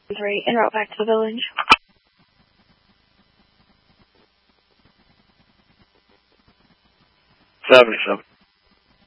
3, en route back to the village. 77.